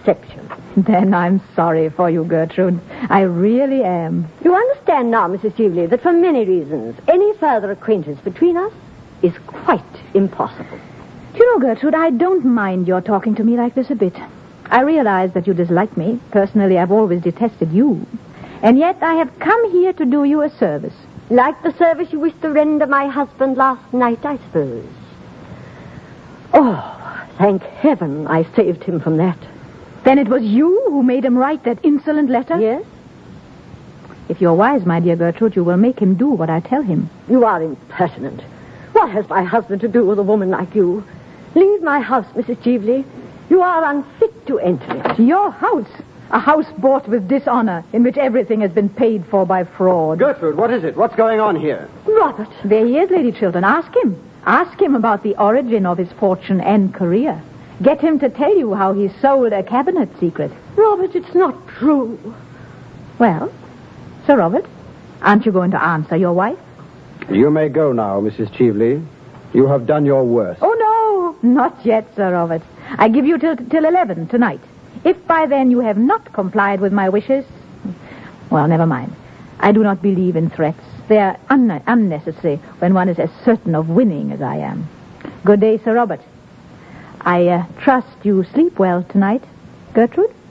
deception. Then I'm sorry for you, Gertrude. I really am. You understand now, Mrs. Cheveley, that for many reasons, any further acquaintance between us is quite impossible. Do you know, Gertrude, I don't mind your talking to me like this a bit. I realize that you dislike me. Personally, I've always detested you. And yet I have come here to do you a service. Like the service you wished to render my husband last night, I suppose. Oh, thank heaven I saved him from that. Then it was you who made him write that insolent letter? Yes? If you're wise, my dear Gertrude, you will make him do what I tell him. You are impertinent. What has my husband to do with a woman like you? Leave my house, Mrs. Cheveley. You are unfit to enter it. Your house? A house bought with dishonor, in which everything has been paid for by fraud. Gertrude, what is it? What's going on here? Robert. There he is, Lady Chiltern. Ask him. Ask him about the origin of his fortune and career. Get him to tell you how he sold a cabinet secret. Robert, it's not true. Well, Sir Robert, aren't you going to answer your wife? You may go now, Mrs. Cheveley. You have done your worst. Oh, no, not yet, Sir Robert. I give you till 11 tonight. If by then you have not complied with my wishes, well, never mind. I do not believe in threats. They are unnecessary when one is as certain of winning as I am. Good day, Sir Robert. I trust you sleep well tonight, Gertrude?